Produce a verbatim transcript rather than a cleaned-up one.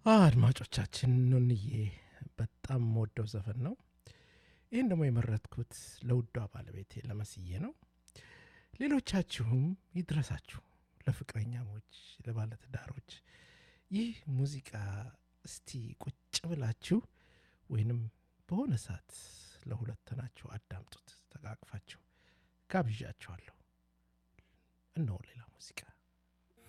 አድማጮቻችን ኑንዬ በጣም ወደው ዘፈን ነው። ይህን ደግሞ የመረጥኩት ለውዷ ባለቤቴ ለመስዬ ነው። ሌሎቻችሁም ይድረሳችሁ፣ ለፍቅረኛሞች፣ ለባለትዳሮች። ይህ ሙዚቃ እስቲ ቁጭ ብላችሁ ወይንም በሆነ ሰዓት ለሁለት ናችሁ አዳምጡት፣ ተቃቅፋችሁ ጋብዣችኋለሁ። እነሆ ሌላ ሙዚቃ